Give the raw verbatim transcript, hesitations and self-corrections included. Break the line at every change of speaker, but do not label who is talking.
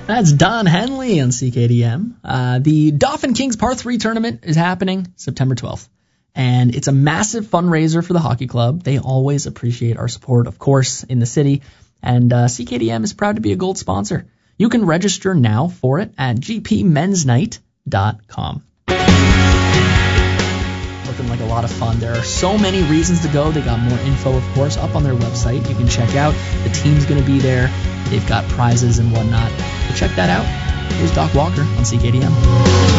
That's Don Henley on C K D M. Uh, the Dauphin Kings Par three tournament is happening September twelfth. And it's a massive fundraiser for the hockey club. They always appreciate our support, of course, in the city. And uh, C K D M is proud to be a gold sponsor. You can register now for it at g p men's night dot com. Looking like a lot of fun. There are so many reasons to go. They got more info, of course, up on their website. You can check out. The team's going to be there. They've got prizes and whatnot. So check that out. Here's Doc Walker on C K D M.